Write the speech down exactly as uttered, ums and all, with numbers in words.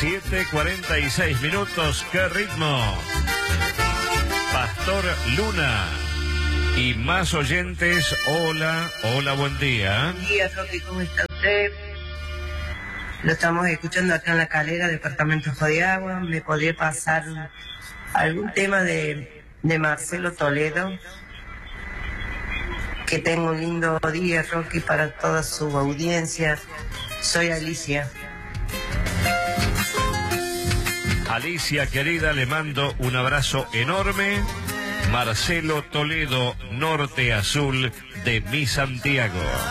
siete cuarenta y seis minutos, qué ritmo. Pastor Luna y más oyentes, hola, hola, buen día. Buen día, Rocky, ¿cómo está usted? Lo estamos escuchando acá en La Calera, departamento de Agua. ¿Me podría pasar algún tema de, de Marcelo Toledo? Que tenga un lindo día, Rocky, para toda su audiencia. Soy Alicia. Alicia, querida, le mando un abrazo enorme. Marcelo Toledo, Norte Azul de Mi Santiago.